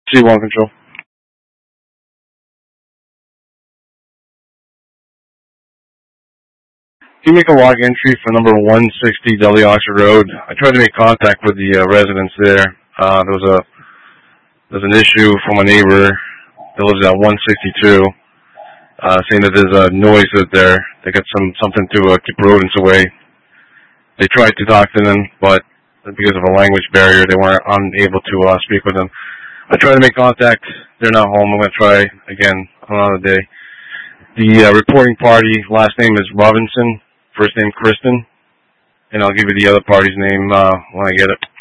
C1 control. Can you make a log entry for number 160 Deli Oxford Road? I tried to make contact with the residents there. There's an issue from a neighbor that lives at 162, saying that there's a noise out there. They got something to keep rodents away. They tried to talk to them, but because of a language barrier, they weren't unable to speak with them. I tried to make contact. They're not home. I'm going to try again on another day. The reporting party, last name is Robinson, first name Kristen, and I'll give you the other party's name when I get it.